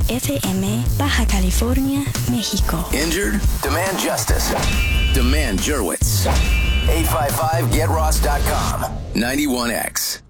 FM, Baja California, México. Injured? Demand justice. Demand Jurwitz. 855GetRoss.com. 91X.